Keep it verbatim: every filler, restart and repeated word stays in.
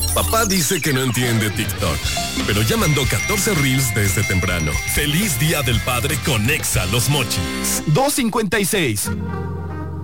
Papá dice que no entiende TikTok, pero ya mandó catorce reels desde temprano. Feliz Día del Padre con Exa Los Mochis. dos cincuenta y seis.